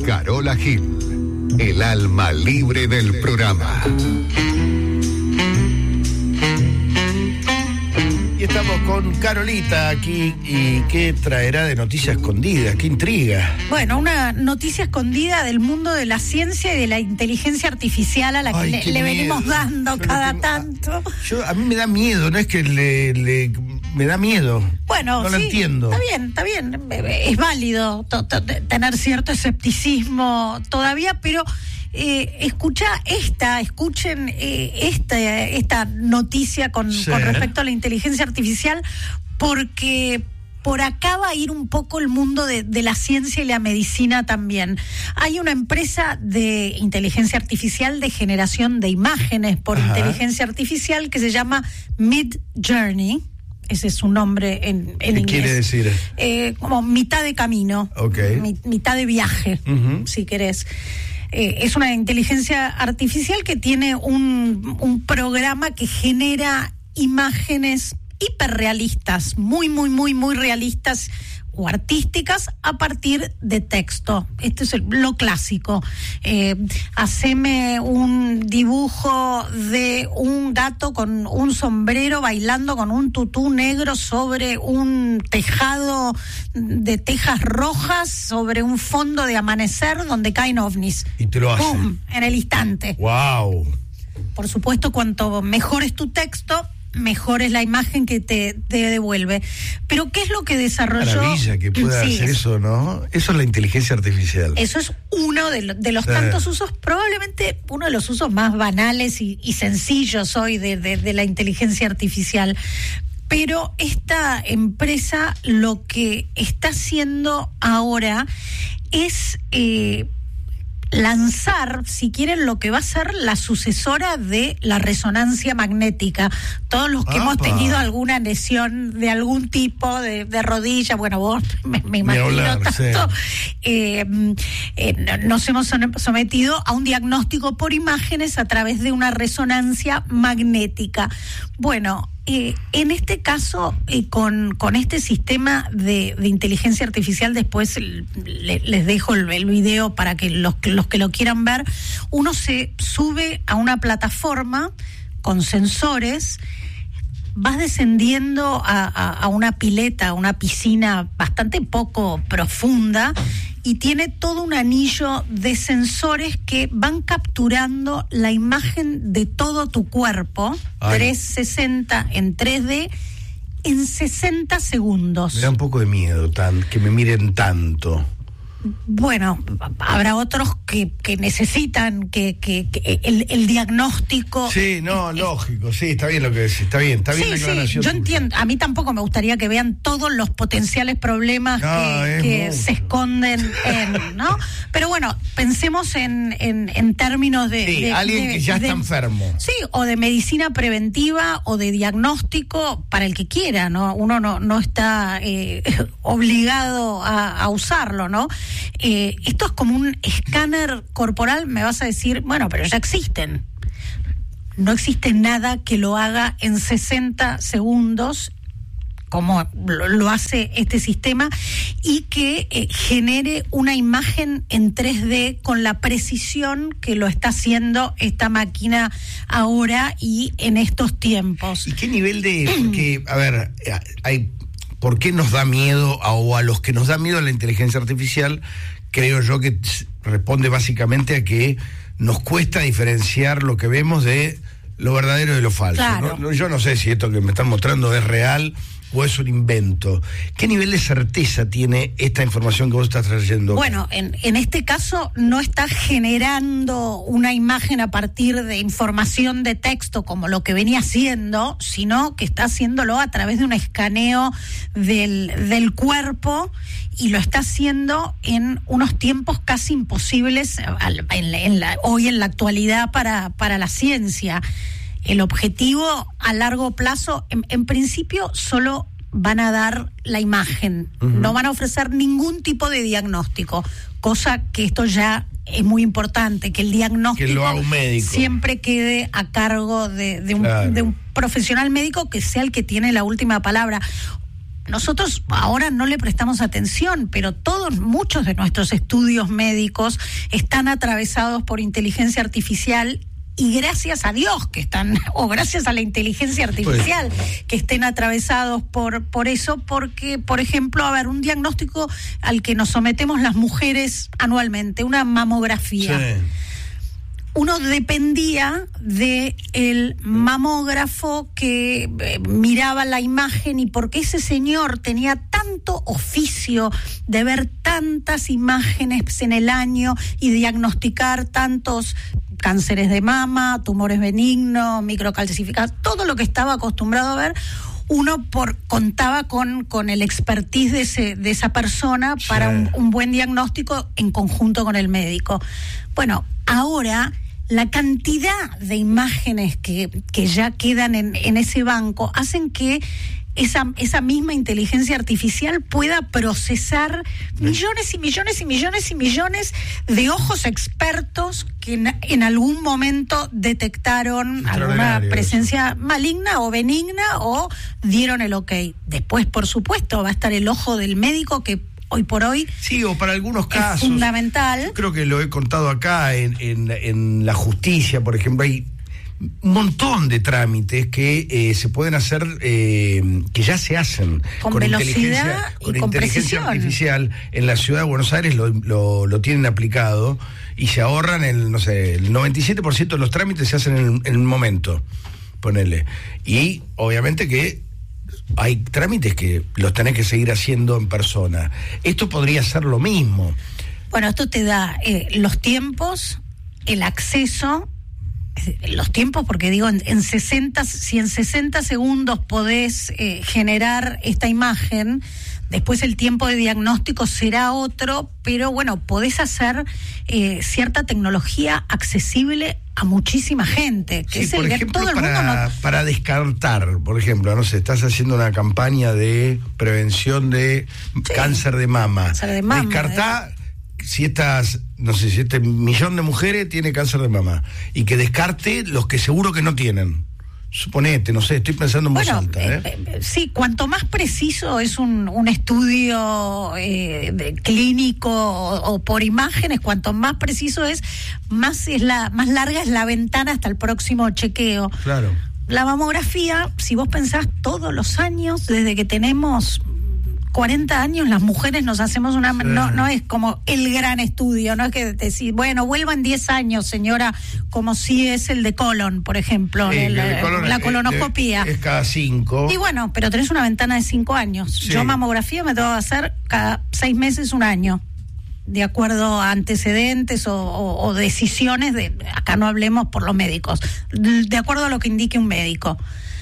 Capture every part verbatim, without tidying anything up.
Carola Gil, el alma libre del programa. Y estamos con Carolita aquí, y ¿qué traerá de noticia escondida? ¿Qué intriga? Bueno, una noticia escondida del mundo de la ciencia y de la inteligencia artificial a la que Ay, le, le venimos dando yo cada tengo, tanto. A, yo, a mí me da miedo, no es que le... le me da miedo. Bueno, no sí, lo entiendo. Está bien, está bien. Es válido to, to, tener cierto escepticismo todavía, pero eh, escucha esta, escuchen eh, esta, esta noticia con, sí. con respecto a la inteligencia artificial, porque por acá va a ir un poco el mundo de, de la ciencia y la medicina también. Hay una empresa de inteligencia artificial de generación de imágenes por Ajá. inteligencia artificial que se llama Midjourney. Ese es su nombre en, en ¿Qué inglés. quiere decir? Eh, como mitad de camino, okay. mi, mitad de viaje, uh-huh. si querés. Eh, es una inteligencia artificial que tiene un, un programa que genera imágenes hiperrealistas, muy, muy, muy, muy realistas o artísticas a partir de texto. Esto es el, lo clásico. Eh, haceme un dibujo de un gato con un sombrero bailando con un tutú negro sobre un tejado de tejas rojas, sobre un fondo de amanecer donde caen ovnis. Y te lo hace. ¡Pum! En el instante. ¡Wow! Por supuesto, cuanto mejor es tu texto, mejor es la imagen que te, te devuelve. Pero ¿qué es lo que desarrolló? Maravilla que pueda sí, hacer eso, ¿no? Eso es la inteligencia artificial. Eso es uno de, lo, de los sí. tantos usos, probablemente uno de los usos más banales y, y sencillos hoy de, de, de la inteligencia artificial. Pero esta empresa lo que está haciendo ahora es Eh, lanzar, si quieren, lo que va a ser la sucesora de la resonancia magnética. Todos los que Opa. hemos tenido alguna lesión de algún tipo, de, de rodilla, bueno, vos me, me imagino hablar, tanto, sí. eh, eh, nos hemos sometido a un diagnóstico por imágenes a través de una resonancia magnética. Bueno, Eh, en este caso, eh, con, con este sistema de, de inteligencia artificial, después le, les dejo el, el video para que los, los que lo quieran ver, uno se sube a una plataforma con sensores, vas descendiendo a, a, a una pileta, a una piscina bastante poco profunda, y tiene todo un anillo de sensores que van capturando la imagen de todo tu cuerpo, Ay. trescientos sesenta en tres D, en sesenta segundos. Me da un poco de miedo tan, que me miren tanto. Bueno, habrá otros que, que necesitan que, que, que el, el diagnóstico. Sí, no, es, lógico, sí, está bien lo que decís, está bien, está bien sí, la aclaración. Sí, yo entiendo, a mí tampoco me gustaría que vean todos los potenciales problemas no, que, que se esconden en, ¿no? Pero bueno, pensemos en, en, en términos de... Sí, de alguien de, que ya de, está enfermo. Sí, o de medicina preventiva o de diagnóstico para el que quiera, ¿no? Uno no, no está eh, obligado a, a usarlo, ¿no? Eh, esto es como un escáner corporal. Me vas a decir, bueno, pero ya existen. No existe nada que lo haga en sesenta segundos como lo, lo hace este sistema, y que eh, genere una imagen en tres D con la precisión que lo está haciendo esta máquina ahora y en estos tiempos. ¿Y qué nivel de...? Porque, a ver, hay... ¿Por qué nos da miedo, a, o a los que nos da miedo a la inteligencia artificial? Creo yo que responde básicamente a que nos cuesta diferenciar lo que vemos de lo verdadero de lo falso. Claro. ¿no? Yo no sé si esto que me están mostrando es real o es un invento. ¿Qué nivel de certeza tiene esta información que vos estás trayendo? Bueno, en, en este caso no está generando una imagen a partir de información de texto como lo que venía haciendo, sino que está haciéndolo a través de un escaneo del, del cuerpo, y lo está haciendo en unos tiempos casi imposibles en la, en la, hoy en la actualidad para, para la ciencia. El objetivo a largo plazo, en, en principio, solo van a dar la imagen, uh-huh. no van a ofrecer ningún tipo de diagnóstico, cosa que esto ya es muy importante, que el diagnóstico que lo haga un médico. Siempre quede a cargo de, de, un, claro. de un profesional médico que sea el que tiene la última palabra. nosotros ahora no le prestamos atención, pero todos, muchos de nuestros estudios médicos están atravesados por inteligencia artificial. Y gracias a Dios que están, o gracias a la inteligencia artificial, pues, que estén atravesados por, por eso, porque, por ejemplo, a ver, un diagnóstico al que nos sometemos las mujeres anualmente, una mamografía. Sí. Uno dependía de el mamógrafo que eh, miraba la imagen, y porque ese señor tenía tanto oficio de ver tantas imágenes en el año y diagnosticar tantos cánceres de mama, tumores benignos, microcalcificados, todo lo que estaba acostumbrado a ver, uno por contaba con, con el expertise de, ese, de esa persona para sí. un, un buen diagnóstico en conjunto con el médico. Bueno, ahora la cantidad de imágenes que, que ya quedan en, en ese banco hacen que esa, esa misma inteligencia artificial pueda procesar millones y millones y millones y millones de ojos expertos que en, en algún momento detectaron alguna presencia maligna o benigna o dieron el ok. Después, por supuesto, va a estar el ojo del médico, que hoy por hoy sí, o para algunos casos es fundamental. Yo creo que lo he contado acá en, en, en la justicia, por ejemplo, hay un montón de trámites que eh, se pueden hacer, eh, que ya se hacen con, con inteligencia, con, con inteligencia precisión. artificial. En la ciudad de Buenos Aires lo, lo, lo tienen aplicado y se ahorran el, no sé, el noventa y siete por ciento de los trámites se hacen en, en un momento, ponele. Y obviamente que hay trámites que los tenés que seguir haciendo en persona. Esto podría ser lo mismo. Bueno, esto te da eh, los tiempos, el acceso, los tiempos, porque digo, en, en sesenta, si en sesenta segundos podés eh, generar esta imagen, después el tiempo de diagnóstico será otro, pero bueno, podés hacer eh, cierta tecnología accesible a muchísima gente, que sí, es el por que ejemplo, todo el para, mundo no... para descartar, por ejemplo, no sé, estás haciendo una campaña de prevención de sí, cáncer de mama. Cáncer de mama. Descartá eh. si estas, no sé, si este millón de mujeres tiene cáncer de mama y que descarte los que seguro que no tienen. Suponete, no sé, estoy pensando en bueno, voz alta. ¿eh? Eh, sí, cuanto más preciso es un, un estudio eh, de, clínico o, o por imágenes, cuanto más preciso es, más es la más larga es la ventana hasta el próximo chequeo. Claro. La mamografía, si vos pensás, todos los años, desde que tenemos cuarenta años, las mujeres nos hacemos una... Sí. No, no es como el gran estudio, no es que decir, bueno, vuelvan diez años, señora, como si es el de colon, por ejemplo, sí, el, el colon la es, colonoscopía. Es cada cinco. Y bueno, pero tenés una ventana de cinco años. Sí. Yo mamografía me tengo que hacer cada seis meses, un año, de acuerdo a antecedentes o, o, o decisiones, de acá no hablemos por los médicos, de acuerdo a lo que indique un médico.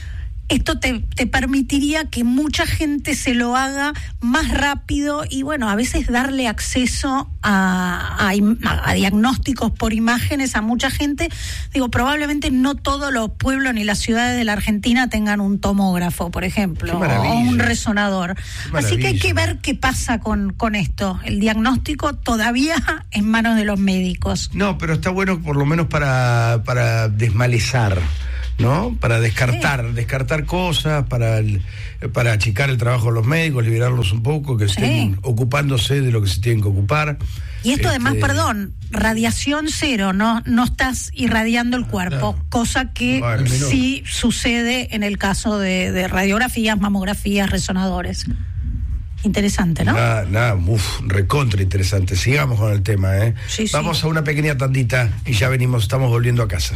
Esto te, te permitiría que mucha gente se lo haga más rápido y, bueno, a veces darle acceso a, a, a diagnósticos por imágenes a mucha gente. Digo, probablemente no todos los pueblos ni las ciudades de la Argentina tengan un tomógrafo, por ejemplo, o un resonador. Así que hay que ver qué pasa con, con esto. El diagnóstico todavía en manos de los médicos. No, pero está bueno por lo menos para, para desmalezar, ¿no? Para descartar, sí. descartar cosas, para el, para achicar el trabajo de los médicos, liberarlos un poco, que estén sí. ocupándose de lo que se tienen que ocupar. Y esto este... además, perdón, radiación cero, no, no estás irradiando el cuerpo, claro. cosa que bueno, sí sucede en el caso de, de radiografías, mamografías, resonadores. Interesante, ¿no? Nada, nada, uf, recontra interesante. Sigamos con el tema, ¿eh? Sí, Vamos sí. a una pequeña tandita y ya venimos, estamos volviendo a casa.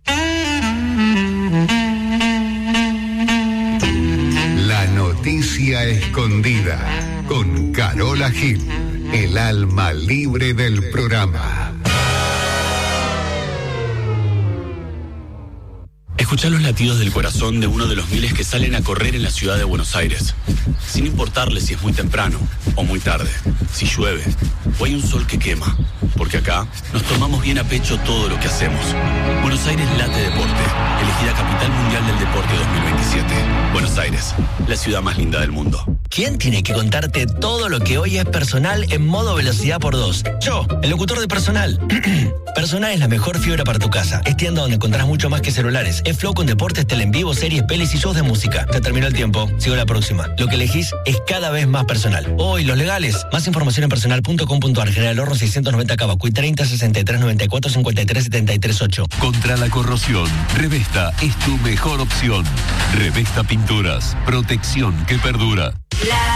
La noticia escondida con Carola Gil, el alma libre del programa. Escuchá los latidos del corazón de uno de los miles que salen a correr en la ciudad de Buenos Aires, sin importarle si es muy temprano o muy tarde, si llueve o hay un sol que quema, porque acá nos tomamos bien a pecho todo lo que hacemos. Buenos Aires late deporte, elegida capital mundial del deporte dos mil veintisiete. Buenos Aires, la ciudad más linda del mundo. ¿Quién tiene que contarte todo lo que hoy es Personal en modo velocidad por dos? Yo, el locutor de Personal. Personal es la mejor fibra para tu casa. Es tienda donde encontrás mucho más que celulares. Es Flow con deportes, tele en vivo, series, pelis y shows de música. Se terminó el tiempo. Sigo la próxima. Lo que elegís es cada vez más Personal. Oh, y los legales. Más información en personal punto com punto ar. General Horno seiscientos noventa Cavacuy treinta sesenta y tres noventa y cuatro cincuenta y tres setenta y tres ocho. Contra la corrosión, Revesta es tu mejor opción. Revesta Pinturas. Protección que perdura.